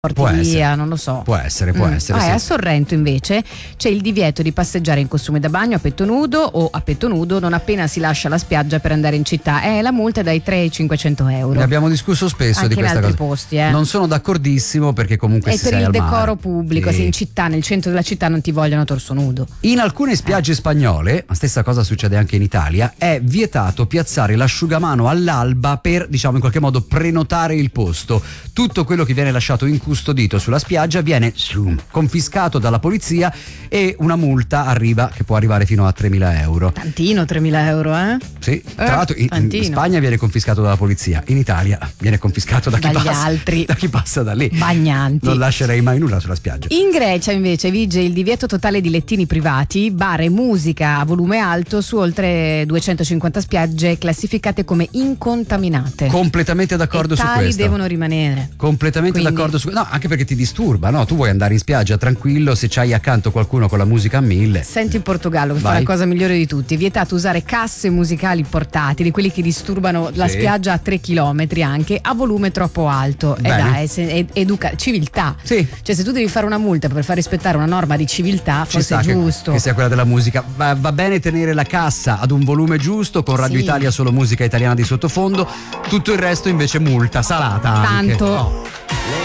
via, non lo so. Può essere, sì. A Sorrento invece c'è il divieto di passeggiare in costume da bagno a petto nudo o a petto nudo non appena si lascia la spiaggia per andare in città. La multa è dai 3 ai 500 euro. Ne abbiamo discusso spesso anche di questa in altri cosa. Posti, Non sono d'accordissimo perché comunque è si per sei il al mare. decoro pubblico, Sì. se in città, nel centro della città non ti vogliono torso nudo. In alcune spiagge spagnole, la stessa cosa succede anche in Italia, è vietato piazzare l'asciugamano all'alba per, diciamo, in qualche modo prenotare il posto. Tutto quello che viene lasciato incustodito sulla spiaggia viene confiscato dalla polizia e una multa arriva, che può arrivare fino a 3.000 euro. Tantino 3.000 euro, eh? Sì, tra l'altro in Spagna viene confiscato dalla polizia, in Italia viene confiscato da chi dagli passa, altri da chi passa da lì. bagnanti. Non lascerei mai nulla sulla spiaggia. In Grecia invece vige il divieto totale di lettini privati, bar e musica a volume alto su oltre 250 spiagge classificate come incontaminate. Completamente d'accordo su tali questo. Devono rimanere. Completamente d'accordo su questo. No, anche perché ti disturba, no? Tu vuoi andare in spiaggia tranquillo se c'hai accanto qualcuno con la musica a 1000. Senti il Portogallo che fa la cosa migliore di tutti: vietato usare casse musicali portatili, quelli che disturbano la spiaggia a 3 chilometri anche a volume troppo alto. E dai, civiltà. Sì. Cioè, se tu devi fare una multa per far rispettare una norma di civiltà, forse è giusto che sia quella della musica. Va bene tenere la cassa ad un volume giusto, con Radio Italia solo musica italiana di sottofondo, tutto il resto invece multa salata. Tanto. Anche.